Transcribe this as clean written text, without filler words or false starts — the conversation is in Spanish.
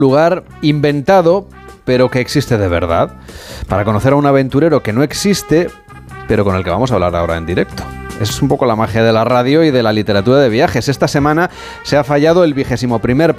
lugar inventado, pero que existe de verdad, para conocer a un aventurero que no existe, pero con el que vamos a hablar ahora en directo. Es un poco la magia de la radio y de la literatura de viajes. Esta semana se ha fallado el 21º